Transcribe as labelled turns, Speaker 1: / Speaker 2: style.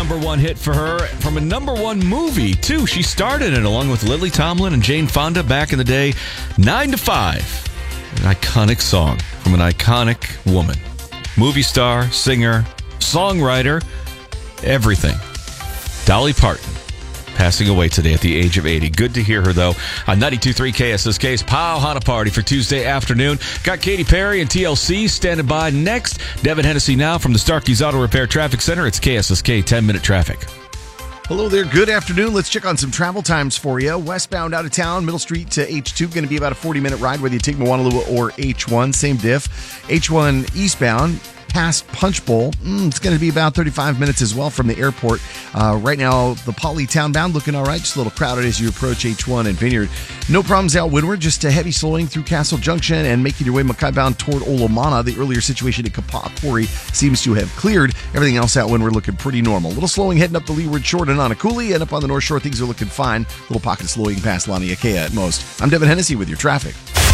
Speaker 1: number one hit for her from a number one movie, too. She started it along with Lily Tomlin and Jane Fonda back in the day. 9 to 5. An iconic song from an iconic woman. Movie star, singer, songwriter, everything. Dolly Parton. Passing away today at the age of 80. Good to hear her, though, on 92.3 KSSK's Pow Hana Party for Tuesday afternoon. Got Katy Perry and TLC standing by next. Devin Hennessy now from the Starkey's Auto Repair Traffic Center. It's KSSK 10-minute traffic.
Speaker 2: Hello there. Good afternoon. Let's check on some travel times for you. Westbound out of town, Middle Street to H2, going to be about a 40-minute ride, whether you take Moanalua or H1. Same diff. H1 eastbound, past Punch Bowl, it's going to be about 35 minutes as well from the airport. Right now, the Poly townbound looking all right. Just a little crowded as you approach H1 and Vineyard. No problems out windward, just a heavy slowing through Castle Junction and making your way Mackay bound toward Olomana. The earlier situation at Kapaa seems to have cleared. Everything else out windward looking pretty normal. Little slowing heading up the leeward shore to Nanakuli, and up on the north shore things are looking fine. Little pocket slowing past Laniakea at most. I'm Devin Hennessy with your traffic.